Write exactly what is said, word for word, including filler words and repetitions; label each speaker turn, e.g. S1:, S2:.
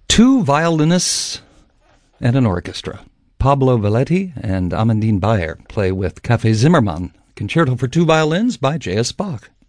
S1: Two violinists and an orchestra. Pablo Valetti and Amandine Bayer play with Café Zimmermann, Concerto for Two Violins by J S. Bach.